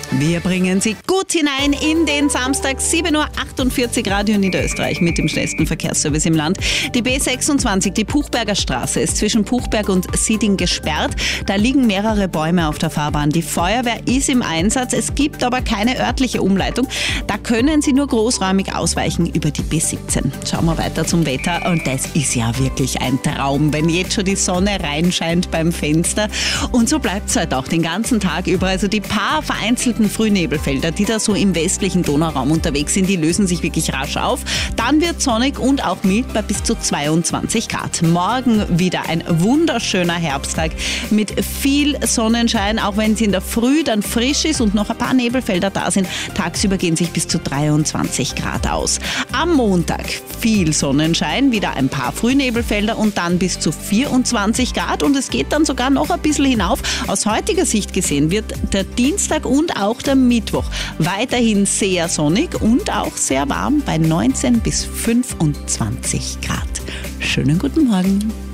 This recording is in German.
Wir bringen Sie gut hinein in den Samstag, 7.48 Uhr, Radio Niederösterreich mit dem schnellsten Verkehrsservice im Land. Die B26, die Puchberger Straße, ist zwischen Puchberg und Sieding gesperrt. Da liegen mehrere Bäume auf der Fahrbahn. Die Feuerwehr ist im Einsatz, es gibt aber keine örtliche Umleitung. Da können Sie nur großräumig ausweichen über die B17. Schauen wir weiter zum Wetter und das ist ja wirklich ein Traum, wenn jetzt schon die Sonne reinscheint beim Fenster. Und so bleibt es halt auch den ganzen Tag über. Also die paar vereinzelten Frühnebelfelder, die da so im westlichen Donauraum unterwegs sind, die lösen sich wirklich rasch auf. Dann wird sonnig und auch mild bei bis zu 22 Grad. Morgen wieder ein wunderschöner Herbsttag mit viel Sonnenschein, auch wenn es in der Früh dann frisch ist und noch ein paar Nebelfelder da sind. Tagsüber gehen sich bis zu 23 Grad aus. Am Montag viel Sonnenschein, wieder ein paar Frühnebelfelder und dann bis zu 24 Grad und es geht dann sogar noch ein bisschen hinauf. Aus heutiger Sicht gesehen wird der Dienstag und auch der Mittwoch weiterhin sehr sonnig und auch sehr warm bei 19 bis 25 Grad. Schönen guten Morgen.